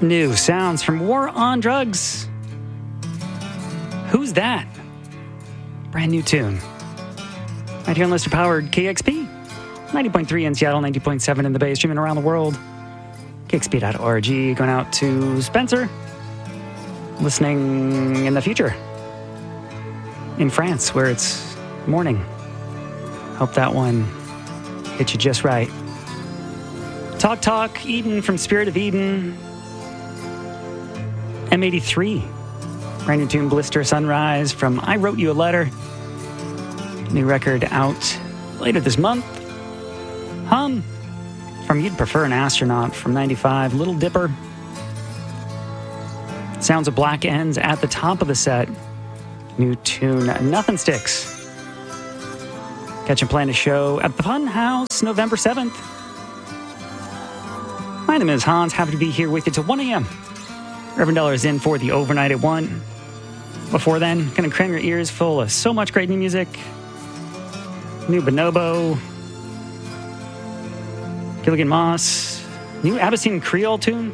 New sounds from War on Drugs. Who's That? Brand new tune. Right here on Listener Powered KXP. 90.3 in Seattle, 90.7 in the Bay, streaming around the world. KXP.org. Going out to Spencer. Listening in the future. In France, where it's morning. Hope that one hit you just right. Talk, Eden from Spirit of Eden. M83. Brand new tune, Blister Sunrise from I Wrote You a Letter. New record out later this month. Hum from You'd Prefer an Astronaut from 95. Little Dipper. Sounds of Black Ends at the top of the set. New tune, Nothing Sticks. Catch and plan a show at the Fun House November 7th. My name is Hans. Happy to be here with you till 1 a.m. Reverend Dollar is in for the overnight at 1. Before then, gonna cram your ears full of so much great new music. New Bonobo. Gilligan Moss. New Abyssinian Creole tune.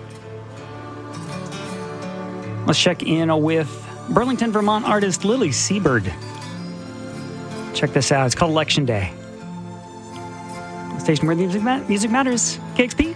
Let's check in with Burlington, Vermont artist Lily Seabird. Check this out. It's called Election Day. The station where music matters. KXP.